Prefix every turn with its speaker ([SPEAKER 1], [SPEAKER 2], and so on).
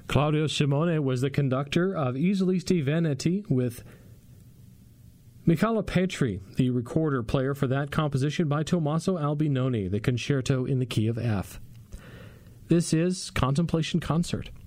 [SPEAKER 1] Claudio Simone was the conductor of Isole sti Veneti, with Michela Petri, the recorder player for that composition by Tommaso Albinoni, the concerto in the key of F. This is Contemplation Concert.